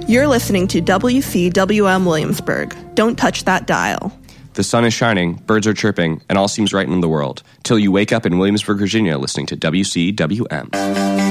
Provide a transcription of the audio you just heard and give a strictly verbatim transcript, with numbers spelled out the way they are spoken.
You're listening to W C W M Williamsburg. Don't touch that dial. The sun is shining, birds are chirping, and all seems right in the world. Till you wake up in Williamsburg, Virginia, listening to W C W M.